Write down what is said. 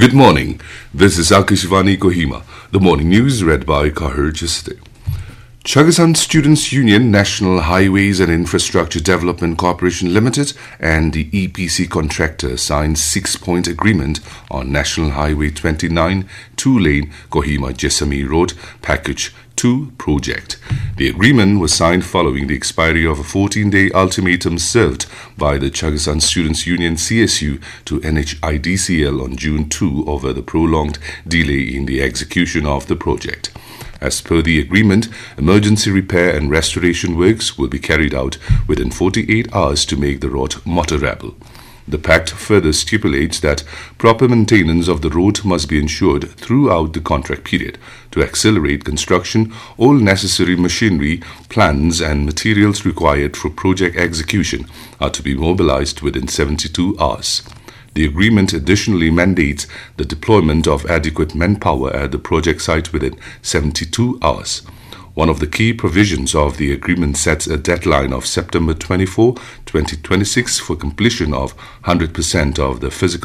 Good morning. This is Akashvani Kohima. The morning news read by Kahir Jiste. Chagasan Students' Union, National Highways and Infrastructure Development Corporation Limited and the EPC contractor signed 6-point agreement on National Highway 29 two-lane Kohima Jessamy Road Package 2 project. The agreement was signed following the expiry of a 14-day ultimatum served by the Chagasan Students' Union CSU to NHIDCL on June 2 over the prolonged delay in the execution of the project. As per the agreement, emergency repair and restoration works will be carried out within 48 hours to make the road motorable. The pact further stipulates that proper maintenance of the road must be ensured throughout the contract period. To accelerate construction, all necessary machinery, plans and materials required for project execution are to be mobilized within 72 hours. The agreement additionally mandates the deployment of adequate manpower at the project site within 72 hours. One of the key provisions of the agreement sets a deadline of September 24, 2026 for completion of 100% of the physical